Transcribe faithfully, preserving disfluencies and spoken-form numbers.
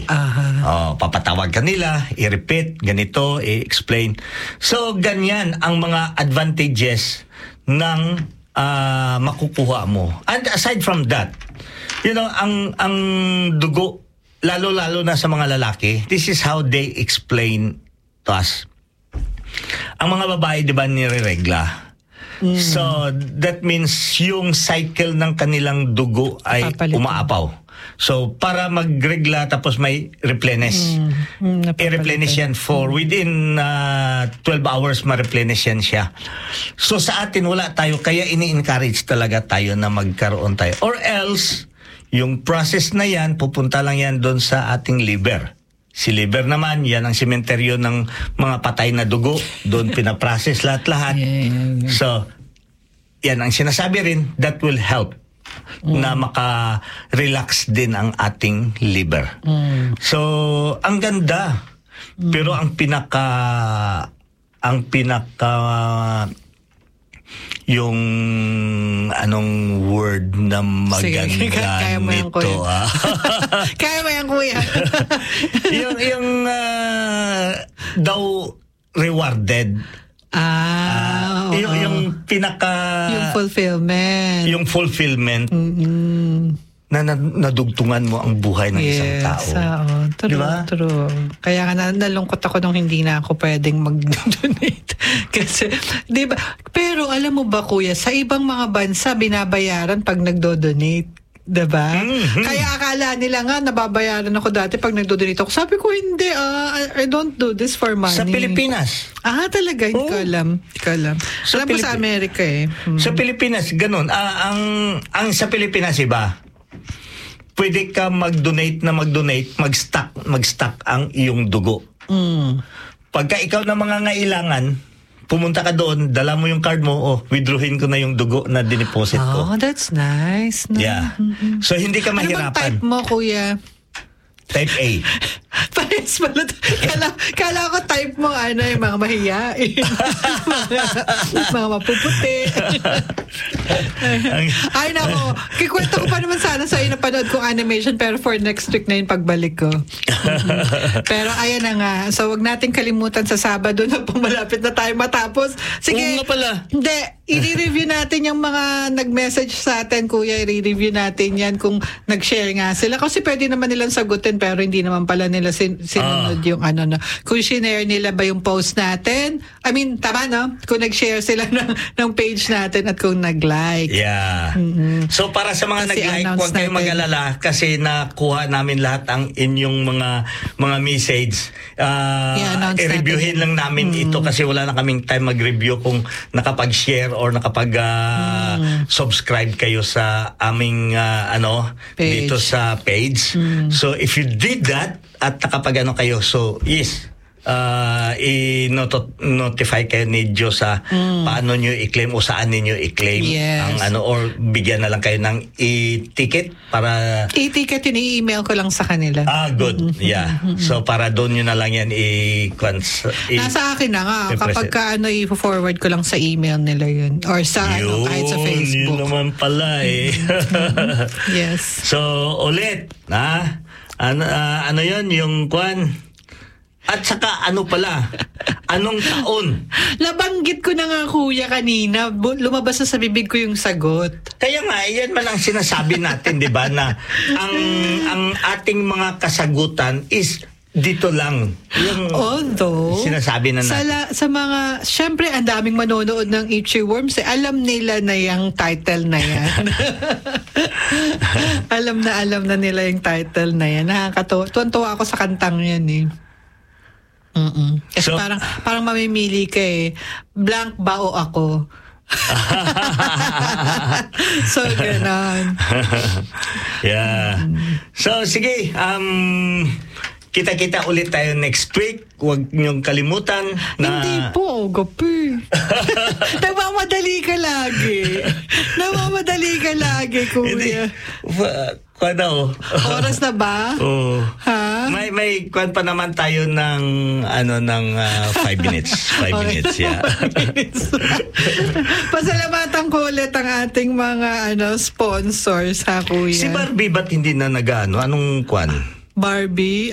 Aha. Oh, papatawag ka nila, i-repeat, ganito, i-explain. So, ganyan ang mga advantages ng uh, makukuha mo. And aside from that, you know, ang ang dugo, lalo-lalo na sa mga lalaki, this is how they explain to us. Ang mga babae, di ba, nireregla? Mm. So, that means yung cycle ng kanilang dugo ay Papalitan. umaapaw. So, para magregla tapos may replenish. Mm. Mm, I-replenish yan for within uh, twelve hours ma-replenish yan siya. So, sa atin wala tayo, kaya ini-encourage talaga tayo na magkaroon tayo. Or else, yung process na yan, pupunta lang yan doon sa ating liver. Si liver naman, yan ang sementeryo ng mga patay na dugo. Doon pinaprocess lahat-lahat. Yeah, yeah, yeah. So, yan ang sinasabi rin, that will help mm. na maka-relax din ang ating liver. Mm. So, ang ganda. Mm. Pero ang pinaka, ang pinaka, yung anong word na maganda. Sige, kaya mo yan, nito, kuya. ah. Kaya mo yan, kuya. yung yung uh, daw rewarded. Ah, uh, yung, oo. yung pinaka Yung fulfillment. yung fulfillment Mm-mm. na, na nadugtungan mo ang buhay ng Yes, isang tao. Oo, true, Diba? true. Kaya nga na, nalungkot ako nung hindi na ako pwedeng mag-donate. Kasi, di ba? Pero alam mo ba, kuya, sa ibang mga bansa, binabayaran pag nagdo-donate. Diba? Mm-hmm. Kaya akala nila nga, nababayaran ako dati pag nagdo-donate ako. Sabi ko, hindi, ah, I, I don't do this for money. Sa Pilipinas. Ah, talaga? Hindi Oh. ko alam. Hindi ko alam. Sa Alam mo sa Pilip- Amerika eh. Hmm. Sa Pilipinas, ganun. Ah, ang, ang sa Pilipinas, iba. Pwede ka mag-donate na mag-donate, mag-stock, mag-stock ang iyong dugo. Mm. Pagka ikaw na mga ngailangan, pumunta ka doon, dala mo yung card mo, oh, withdrawin ko na yung dugo na dineposit ko. Oh, that's nice. No? Yeah. So, hindi ka Ano bang mahirapan. type mo, kuya? Type A. Parehas pala. Kala, kala ko type mo, ano, yung mga mahiyain. mga, mga mapuputi. Ay, nako. Kikwento ko pa naman sana sa'yo na panood kong animation, pero for next week na yung pagbalik ko. Pero ayan na nga. So, wag natin kalimutan sa Sabado na pumalapit na tayo matapos. Sige. Oo nga pala. Hindi. I-review natin yung mga nag-message sa atin, kuya. I-review natin yan kung nag-share nga sila. Kasi pwede naman nilang sagutin pero hindi naman pala nila sin- sinunod Ah. yung ano na. Kung shinare nila ba yung post natin? I mean, tama no? Kung nag-share sila ng, ng page natin at kung nag-like. Yeah. Mm-hmm. So para sa mga Kasi nag-like, announce huwag kayong natin. mag-alala kasi nakuha namin lahat ang inyong mga mga message. Uh, I-announce i-reviewin natin. lang namin Mm. ito kasi wala na kaming time mag-review kung nakapag-share or nakapag uh, Mm. subscribe kayo sa aming uh, ano Page. dito sa page. Mm. So if you did that at nakapag ano kayo, so yes, uh, i-notify kayo ni Diyos sa Mm. paano nyo i-claim o saan ninyo i-claim Yes. ang ano, or bigyan na lang kayo ng i-ticket para I-ticket yun, i-email ko lang sa kanila. ah good, yeah. So para doon nyo na lang yan i, i Nasa akin na nga. i-present. Kapag ka, ano, i-forward ko lang sa email nila yun. Or sa, ano, kahit sa Yun, Facebook. yun naman pala eh. Yes. So ulit, ha? Ano, ah, ano yun, yung kwan? At saka ano pala? Anong taon? Nabanggit ko na nga, kuya, kanina. Bu- Lumabas na sa bibig ko yung sagot. Kaya nga, yan man ang sinasabi natin, di ba, na ang ang ating mga kasagutan is dito lang. Yung Although, sinasabi na sa, natin. la- sa mga, syempre, ang daming manonood ng Itchy Worms, eh, alam nila na yung title na yan. alam na, alam na nila yung title na yan. Nakakatawa. Tuwan-tuwa ako sa kantang yan eh. Mm-mm. Kasi So- parang, parang mamimili ka eh. Blank ba o ako? So, ganon. Yeah. So, sige. Um, kita-kita ulit tayo next week. Huwag niyong kalimutan na... Hindi po, gapi. Namamadali ka lagi. Namamadali ka lagi, Hindi. kuya. Kwan daw. Oras na ba? Oo. Ha? May may kwan pa naman tayo ng ano ng uh, five minutes. Five Okay. minutes, yeah. Minutes. Pasalamatan ko ulit ang ating mga ano sponsors, ha, kuya? Si Barbie ba't hindi na nag-ano? Anong kwan? Barbie?